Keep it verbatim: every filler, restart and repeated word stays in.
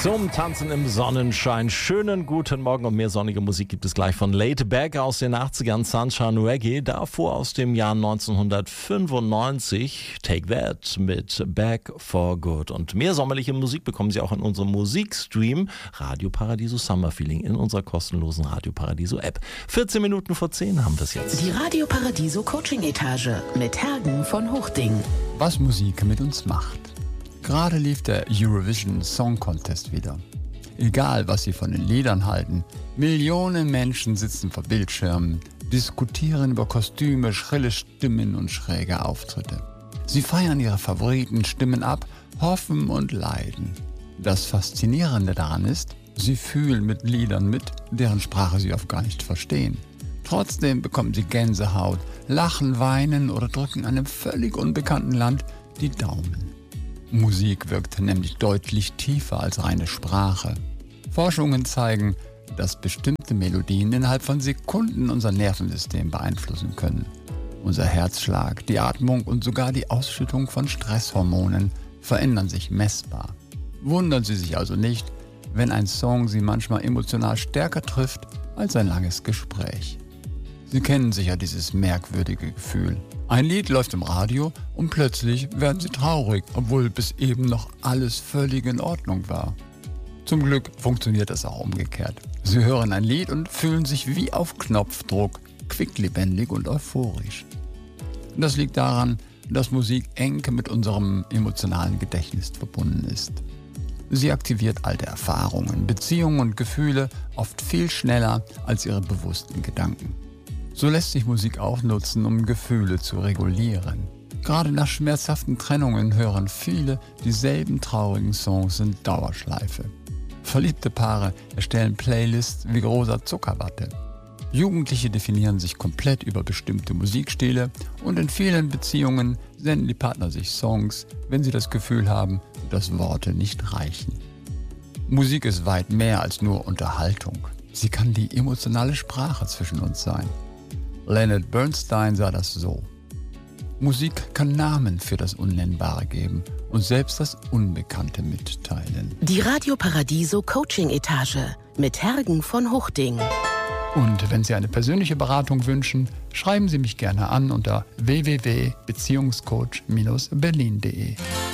Zum Tanzen im Sonnenschein. Schönen guten Morgen und mehr sonnige Musik gibt es gleich von Laid Back aus den achtzigern, Sunshine Reggae. Davor aus dem Jahr neunzehnhundertfünfundneunzig Take That mit Back for Good. Und mehr sommerliche Musik bekommen Sie auch in unserem Musikstream Radio Paradiso Summer Feeling in unserer kostenlosen Radio Paradiso App. vierzehn Minuten vor zehn haben wir es jetzt. Die Radio Paradiso Coaching Etage mit Hergen von Hochding. Was Musik mit uns macht. Gerade lief der Eurovision Song Contest wieder. Egal, was Sie von den Liedern halten, Millionen Menschen sitzen vor Bildschirmen, diskutieren über Kostüme, schrille Stimmen und schräge Auftritte. Sie feiern ihre Favoriten, stimmen ab, hoffen und leiden. Das Faszinierende daran ist, sie fühlen mit Liedern mit, deren Sprache sie oft gar nicht verstehen. Trotzdem bekommen sie Gänsehaut, lachen, weinen oder drücken einem völlig unbekannten Land die Daumen. Musik wirkt nämlich deutlich tiefer als reine Sprache. Forschungen zeigen, dass bestimmte Melodien innerhalb von Sekunden unser Nervensystem beeinflussen können. Unser Herzschlag, die Atmung und sogar die Ausschüttung von Stresshormonen verändern sich messbar. Wundern Sie sich also nicht, wenn ein Song Sie manchmal emotional stärker trifft als ein langes Gespräch. Sie kennen sicher dieses merkwürdige Gefühl. Ein Lied läuft im Radio und plötzlich werden Sie traurig, obwohl bis eben noch alles völlig in Ordnung war. Zum Glück funktioniert es auch umgekehrt. Sie hören ein Lied und fühlen sich wie auf Knopfdruck, quicklebendig und euphorisch. Das liegt daran, dass Musik eng mit unserem emotionalen Gedächtnis verbunden ist. Sie aktiviert alte Erfahrungen, Beziehungen und Gefühle oft viel schneller als Ihre bewussten Gedanken. So lässt sich Musik auch nutzen, um Gefühle zu regulieren. Gerade nach schmerzhaften Trennungen hören viele dieselben traurigen Songs in Dauerschleife. Verliebte Paare erstellen Playlists wie rosa Zuckerwatte. Jugendliche definieren sich komplett über bestimmte Musikstile und in vielen Beziehungen senden die Partner sich Songs, wenn sie das Gefühl haben, dass Worte nicht reichen. Musik ist weit mehr als nur Unterhaltung. Sie kann die emotionale Sprache zwischen uns sein. Leonard Bernstein sah das so. Musik kann Namen für das Unnennbare geben und selbst das Unbekannte mitteilen. Die Radio Paradiso Coaching Etage mit Hergen von Hochding. Und wenn Sie eine persönliche Beratung wünschen, schreiben Sie mich gerne an unter w w w punkt beziehungscoach Bindestrich berlin punkt de.